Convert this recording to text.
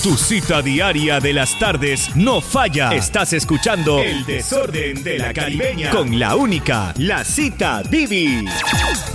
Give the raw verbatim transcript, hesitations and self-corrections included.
Tu cita diaria de las tardes no falla. Estás escuchando El Desorden de la Caribeña con la única, la Cita Divi.